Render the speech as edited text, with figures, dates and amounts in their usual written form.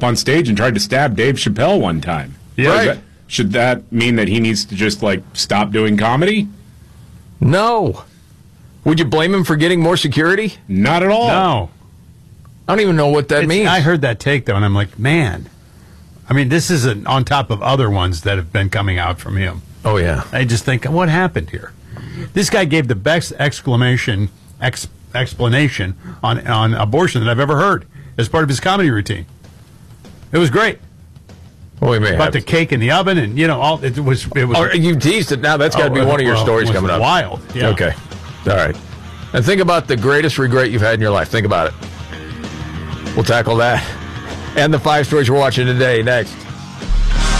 up on stage and tried to stab Dave Chappelle one time. Yeah. Right. Should that mean that he needs to just, stop doing comedy? No. Would you blame him for getting more security? Not at all. No. I don't even know what that means. I heard that take, though, and I'm like, man. I mean, this is on top of other ones that have been coming out from him. Oh, yeah. I just think, what happened here? This guy gave the best explanation on abortion that I've ever heard as part of his comedy routine. It was great. Well, we may about the cake in the oven, and all it was. Oh, you teased it. Now that's got to be one of your stories coming up. Wild. Yeah. Okay. All right. And think about the greatest regret you've had in your life. Think about it. We'll tackle that and the 5 stories we're watching today next.